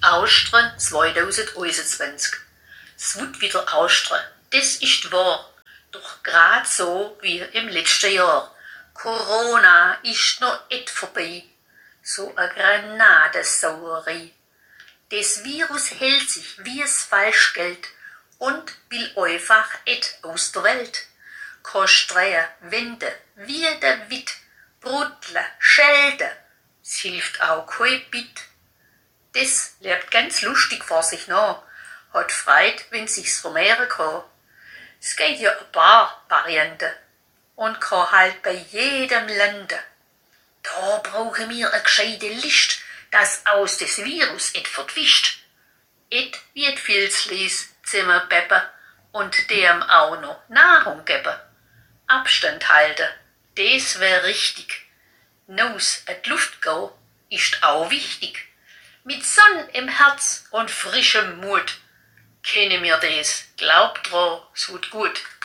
Austria 2021. Es wird wieder Austria, das ist wahr. Doch grad so wie im letzten Jahr. Corona ist noch et vorbei. So a Granatensauerei. Das Virus hält sich wie es Falschgeld und will einfach et aus der Welt. Kostreien, wenden, wie der Witt, brudle, schelde. Es hilft auch kein Bit. Das lebt ganz lustig vor sich nach, hat Freude, wenn sich's vermehren kann. Es geht ja ein paar Varianten und kann halt bei jedem landen. Da brauchen wir eine gescheite List, das aus des Virus et vertwischt. Et wird Filzlies zusammenbeppen und dem auch noch Nahrung geben. Abstand halten, das wär richtig. Naus et Luft gehen ist auch wichtig. Mit Sonne im Herz und frischem Mut kennen wir das. Glaubt dran, es wird gut.